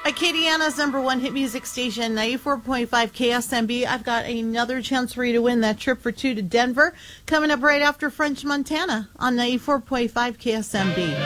Acadiana's #1 hit music station, 94.5 KSMB. I've got another chance for you to win that trip for two to Denver. Coming up right after French Montana on 94.5 KSMB.